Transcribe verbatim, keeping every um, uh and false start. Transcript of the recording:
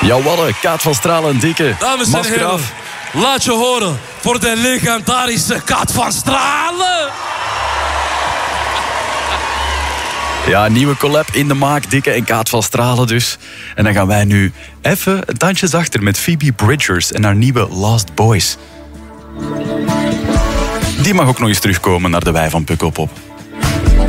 Jawel, Kaat van Stralen en Dikke. Dames en Masker heren, af. laat je horen voor de legendarische Kaat van Stralen. Ja, een nieuwe collab in de maak. Dikke en Kaat van Stralen dus. En dan gaan wij nu even een tandje zachter met Phoebe Bridgers en haar nieuwe Lost Boys. Die mag ook nog eens terugkomen naar de Wij van Pukkelpop.